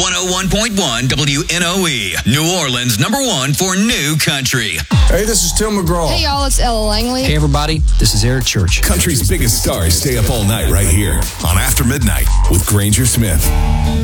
101.1 WNOE, New Orleans #1 for new country. Hey, this is Tim McGraw. Hey, y'all, it's Ella Langley. Hey, everybody, this is Eric Church. Country's biggest stars stay up all night right here on After Midnight with Granger Smith.